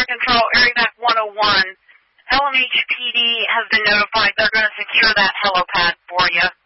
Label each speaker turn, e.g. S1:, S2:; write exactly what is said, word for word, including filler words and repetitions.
S1: Control, Area Back one oh one. L M H P D has been notified they're going to secure that helipad for you.